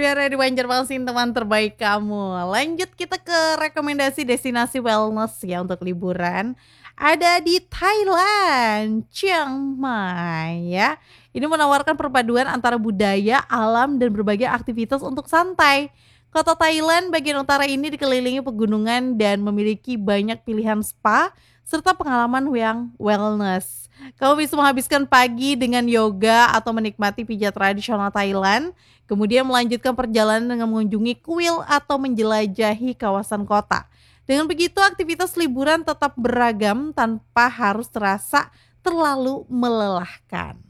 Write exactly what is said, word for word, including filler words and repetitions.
udara di Banjarmasin, teman terbaik kamu. Lanjut kita ke rekomendasi destinasi wellness ya untuk liburan. Ada di Thailand, Chiang Mai ya. Ini menawarkan perpaduan antara budaya, alam, dan berbagai aktivitas untuk santai. Kota Thailand bagian utara ini dikelilingi pegunungan dan memiliki banyak pilihan spa serta pengalaman yang wellness. Kamu bisa menghabiskan pagi dengan yoga atau menikmati pijat tradisional Thailand, kemudian melanjutkan perjalanan dengan mengunjungi kuil atau menjelajahi kawasan kota. Dengan begitu aktivitas liburan tetap beragam tanpa harus terasa terlalu melelahkan.